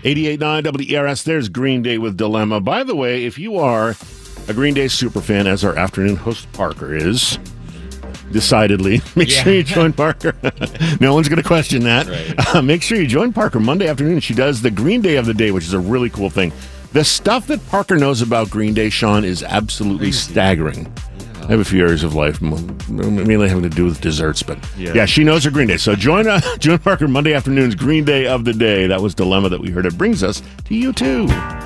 88.9 WERS, there's Green Day with Dilemma. By the way, if you are a Green Day superfan, as our afternoon host Parker is, decidedly, make sure you join Parker. No one's going to question that. Right. Make sure you join Parker Monday afternoon. She does the Green Day of the Day, which is a really cool thing. The stuff that Parker knows about Green Day, Sean, is absolutely staggering. I have a few areas of life, mainly having to do with desserts, but yeah, she knows her Green Day. So join Parker Monday afternoon's Green Day of the Day. That was Dilemma that we heard. It brings us to you, too.